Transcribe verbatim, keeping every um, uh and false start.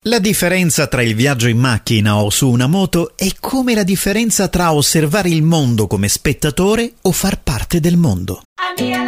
La differenza tra il viaggio in macchina o su una moto è come la differenza tra osservare il mondo come spettatore o far parte del mondo.